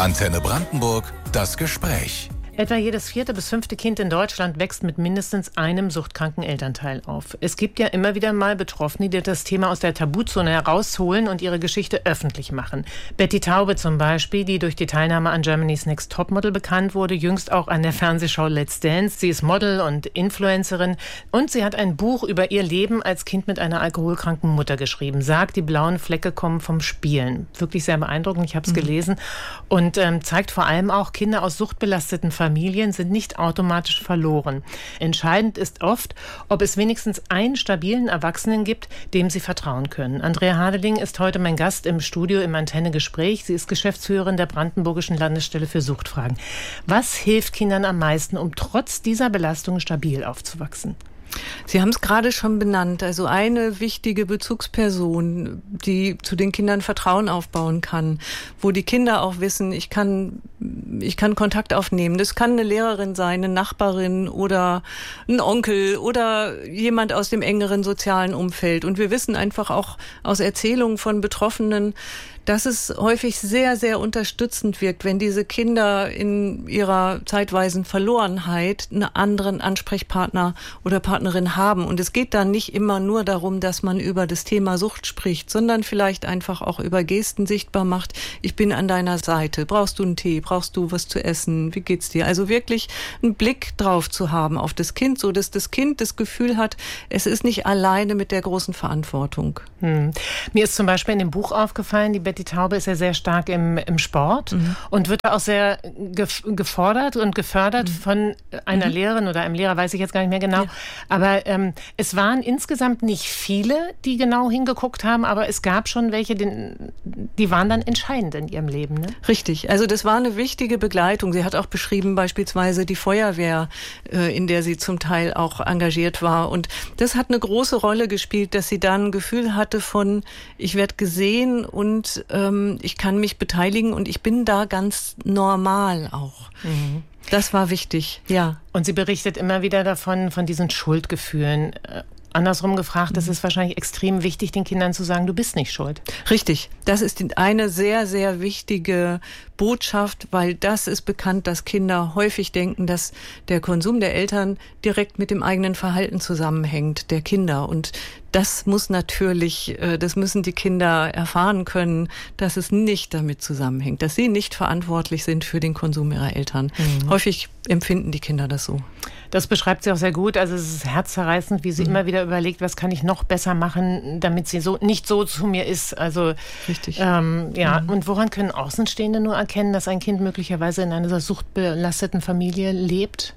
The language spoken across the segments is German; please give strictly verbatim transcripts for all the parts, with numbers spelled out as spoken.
Antenne Brandenburg, das Gespräch. Etwa jedes vierte bis fünfte Kind in Deutschland wächst mit mindestens einem suchtkranken Elternteil auf. Es gibt ja immer wieder mal Betroffene, die das Thema aus der Tabuzone herausholen und ihre Geschichte öffentlich machen. Betty Taube zum Beispiel, die durch die Teilnahme an Germany's Next Topmodel bekannt wurde, jüngst auch an der Fernsehshow Let's Dance. Sie ist Model und Influencerin und sie hat ein Buch über ihr Leben als Kind mit einer alkoholkranken Mutter geschrieben. Sagt, die blauen Flecke kommen vom Spielen. Wirklich sehr beeindruckend, ich habe es mhm. gelesen. Und ähm, zeigt vor allem auch, Kinder aus suchtbelasteten Familien Familien sind nicht automatisch verloren. Entscheidend ist oft, ob es wenigstens einen stabilen Erwachsenen gibt, dem sie vertrauen können. Andrea Hadeling ist heute mein Gast im Studio im Antenne-Gespräch. Sie ist Geschäftsführerin der Brandenburgischen Landesstelle für Suchtfragen. Was hilft Kindern am meisten, um trotz dieser Belastung stabil aufzuwachsen? Sie haben es gerade schon benannt, also eine wichtige Bezugsperson, die zu den Kindern Vertrauen aufbauen kann, wo die Kinder auch wissen, ich kann, ich kann Kontakt aufnehmen. Das kann eine Lehrerin sein, eine Nachbarin oder ein Onkel oder jemand aus dem engeren sozialen Umfeld. Und wir wissen einfach auch aus Erzählungen von Betroffenen, dass es häufig sehr, sehr unterstützend wirkt, wenn diese Kinder in ihrer zeitweisen Verlorenheit einen anderen Ansprechpartner oder Partnerin haben. Und es geht dann nicht immer nur darum, dass man über das Thema Sucht spricht, sondern vielleicht einfach auch über Gesten sichtbar macht. Ich bin an deiner Seite. Brauchst du einen Tee? Brauchst du was zu essen? Wie geht's dir? Also wirklich einen Blick drauf zu haben auf das Kind, so dass das Kind das Gefühl hat, es ist nicht alleine mit der großen Verantwortung. Hm. Mir ist zum Beispiel in dem Buch aufgefallen, die Betty Taube ist ja sehr stark im, im Sport mhm. und wird auch sehr gef- gefordert und gefördert mhm. von einer mhm. Lehrerin oder einem Lehrer, weiß ich jetzt gar nicht mehr genau. Ja. Aber ähm, es waren insgesamt nicht viele, die genau hingeguckt haben, aber es gab schon welche, die, die waren dann entscheidend in ihrem Leben. Ne? Richtig, also das war eine wichtige Begleitung. Sie hat auch beschrieben beispielsweise die Feuerwehr, äh, in der sie zum Teil auch engagiert war. Und das hat eine große Rolle gespielt, dass sie dann ein Gefühl hatte von, ich werde gesehen und ähm, ich kann mich beteiligen und ich bin da ganz normal auch. Mhm. Das war wichtig, ja. Und sie berichtet immer wieder davon, von diesen Schuldgefühlen. Äh, andersrum gefragt, das ist wahrscheinlich extrem wichtig, den Kindern zu sagen, du bist nicht schuld. Richtig. Das ist eine sehr, sehr wichtige Botschaft, weil das ist bekannt, dass Kinder häufig denken, dass der Konsum der Eltern direkt mit dem eigenen Verhalten zusammenhängt, der Kinder. Und das muss natürlich, das müssen die Kinder erfahren können, dass es nicht damit zusammenhängt, dass sie nicht verantwortlich sind für den Konsum ihrer Eltern. Mhm. Häufig empfinden die Kinder das so. Das beschreibt sie auch sehr gut. Also es ist herzzerreißend, wie sie mhm. immer wieder überlegt, was kann ich noch besser machen, damit sie so nicht so zu mir ist. Also richtig. Ähm, ja. Mhm. Und woran können Außenstehende nur erkennen, dass ein Kind möglicherweise in einer suchtbelasteten Familie lebt?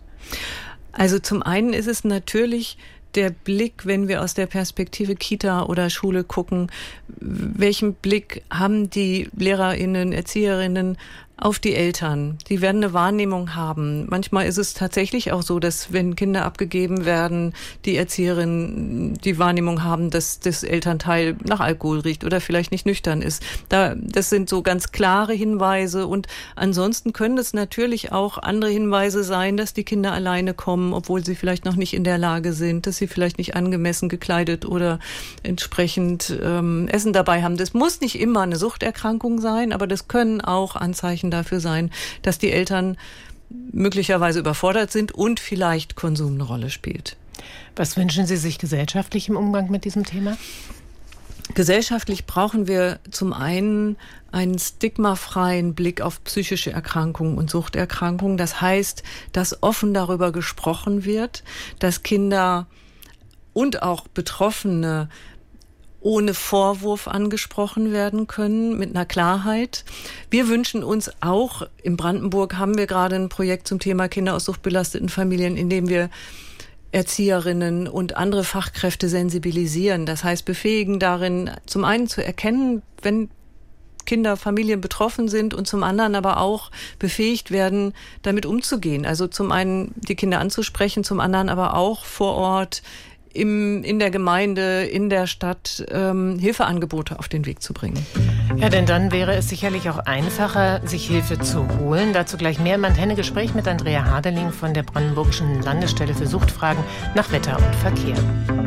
Also zum einen ist es natürlich der Blick, wenn wir aus der Perspektive Kita oder Schule gucken, welchen Blick haben die LehrerInnen, ErzieherInnen auf die Eltern? Die werden eine Wahrnehmung haben. Manchmal ist es tatsächlich auch so, dass wenn Kinder abgegeben werden, die Erzieherinnen die Wahrnehmung haben, dass das Elternteil nach Alkohol riecht oder vielleicht nicht nüchtern ist. Da, das sind so ganz klare Hinweise und ansonsten können es natürlich auch andere Hinweise sein, dass die Kinder alleine kommen, obwohl sie vielleicht noch nicht in der Lage sind, dass sie vielleicht nicht angemessen gekleidet oder entsprechend ähm, Essen dabei haben. Das muss nicht immer eine Suchterkrankung sein, aber das können auch Anzeichen dafür sein, dass die Eltern möglicherweise überfordert sind und vielleicht Konsum eine Rolle spielt. Was wünschen Sie sich gesellschaftlich im Umgang mit diesem Thema? Gesellschaftlich brauchen wir zum einen einen stigmafreien Blick auf psychische Erkrankungen und Suchterkrankungen. Das heißt, dass offen darüber gesprochen wird, dass Kinder und auch Betroffene ohne Vorwurf angesprochen werden können, mit einer Klarheit. Wir wünschen uns auch, in Brandenburg haben wir gerade ein Projekt zum Thema Kinder aus suchtbelasteten Familien, in dem wir Erzieherinnen und andere Fachkräfte sensibilisieren. Das heißt, befähigen darin, zum einen zu erkennen, wenn Kinder, Familien betroffen sind und zum anderen aber auch befähigt werden, damit umzugehen. Also zum einen die Kinder anzusprechen, zum anderen aber auch vor Ort Im, in der Gemeinde, in der Stadt ähm, Hilfeangebote auf den Weg zu bringen. Ja, denn dann wäre es sicherlich auch einfacher, sich Hilfe zu holen. Dazu gleich mehr im Antenne-Gespräch mit Andrea Hadeling von der Brandenburgischen Landesstelle für Suchtfragen nach Wetter und Verkehr.